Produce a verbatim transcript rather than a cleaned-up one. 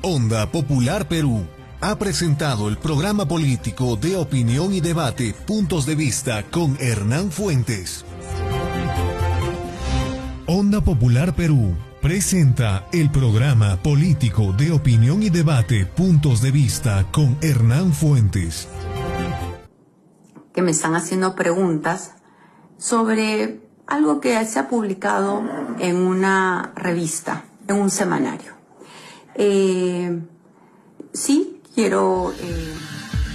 Onda Popular Perú ha presentado el programa político de opinión y debate Puntos de Vista con Hernán Fuentes. Onda Popular Perú presenta el programa político de opinión y debate Puntos de Vista con Hernán Fuentes. Que me están haciendo preguntas sobre algo que se ha publicado en una revista, en un semanario. Eh, sí, quiero eh,